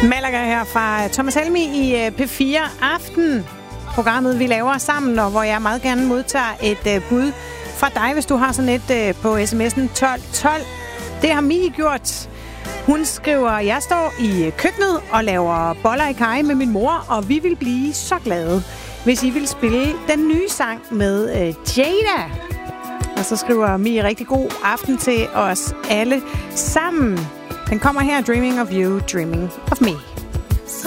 Malaga her fra Thomas Helmi i P4 Aften. Programmet, vi laver sammen, og hvor jeg meget gerne modtager et bud fra dig, hvis du har sådan et på sms'en 1212. Det har Mie gjort. Hun skriver, jeg står i køkkenet og laver boller i kaj med min mor, og vi vil blive så glade, hvis I vil spille den nye sang med Jada. Og så skriver Mie rigtig god aften til os alle sammen. Den kommer her, Dreaming of You, Dreaming of Me.